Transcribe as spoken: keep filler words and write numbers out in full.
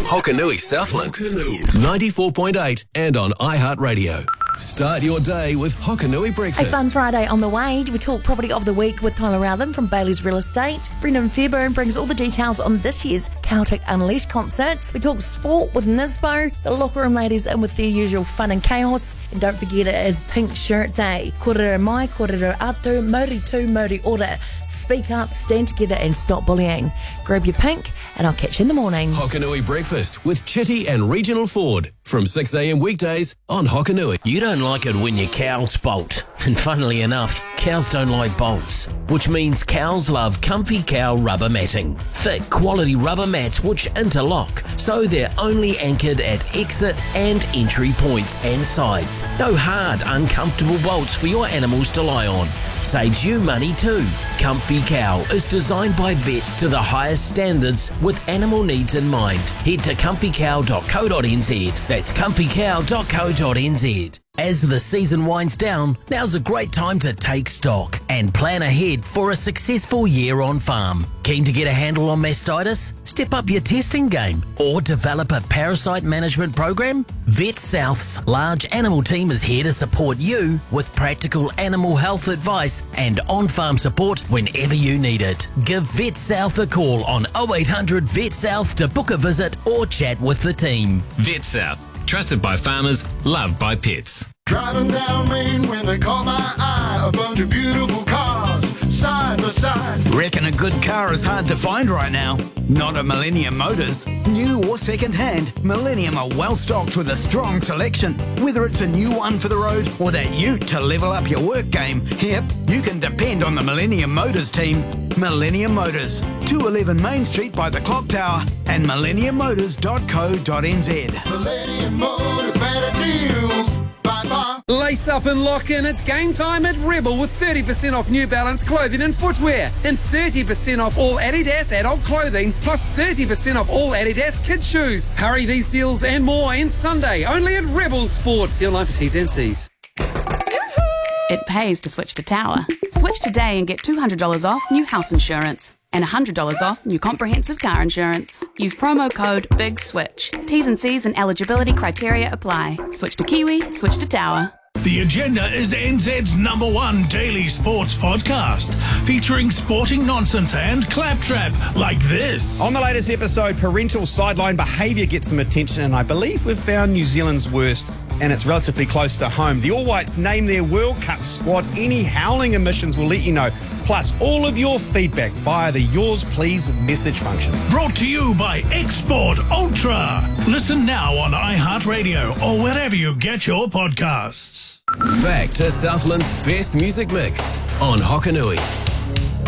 Hokanui Southland, ninety-four point eight and on iHeartRadio. Start your day with Hokanui Breakfast. A fun Friday on the way. We talk property of the week with Tyler Rowthen from Bailey's Real Estate. Brendan Fairburn brings all the details on this year's Celtic Unleashed concerts. We talk sport with Nisbo, the locker room ladies in with their usual fun and chaos. And don't forget it is Pink Shirt Day. Korero mai, korero atu, mori tu, mori ora. Speak up, stand together and stop bullying. Grab your pink and I'll catch you in the morning. Hokanui Breakfast with Chitty and Regional Ford from six a.m. weekdays on Hokanui. You don't like it when your cows bolt. And funnily enough, cows don't like bolts, which means cows love Comfy Cow rubber matting. Thick, quality rubber mats which interlock, so they're only anchored at exit and entry points and sides. No hard, uncomfortable bolts for your animals to lie on. Saves you money too. Comfy Cow is designed by vets to the highest standards with animal needs in mind. Head to comfy cow dot co dot n z. That's comfy cow dot co dot n z. As the season winds down, now's a great time to take stock and plan ahead for a successful year on farm. Keen to get a handle on mastitis? Step up your testing game or develop a parasite management program? Vet South's large animal team is here to support you with practical animal health advice and on-farm support whenever you need it. Give Vet South a call on oh eight hundred vet south to book a visit or chat with the team. Vet South. Trusted by farmers, loved by pets. Driving down Main when they caught my eye, a bunch of beautiful cars, side by side. Reckon a good car is hard to find right now? Not at Millennium Motors. New or second-hand, Millennium are well-stocked with a strong selection. Whether it's a new one for the road or that ute to level up your work game, yep, you can depend on the Millennium Motors team. Millennium Motors, two eleven Main Street by the Clock Tower and millennium motors dot co dot n z. Millennium Motors, better deals by far. Lace up and lock in. It's game time at Rebel with thirty percent off New Balance clothing and footwear and thirty percent off all Adidas adult clothing plus thirty percent off all Adidas kids shoes. Hurry, these deals and more ends Sunday only at Rebel Sports. Your line for T's and C's. It pays to switch to Tower. Switch today and get two hundred dollars off new house insurance and one hundred dollars off new comprehensive car insurance. Use promo code BIGSWITCH. T's and C's and eligibility criteria apply. Switch to Kiwi, switch to Tower. The Agenda is N Z's number one daily sports podcast, featuring sporting nonsense and claptrap like this. On the latest episode, parental sideline behaviour gets some attention, and I believe we've found New Zealand's worst, and it's relatively close to home. The All Whites name their World Cup squad. Any howling emissions will let you know. Plus, all of your feedback via the Yours Please message function. Brought to you by Export Ultra. Listen now on iHeartRadio or wherever you get your podcasts. Back to Southland's best music mix on Hokanui.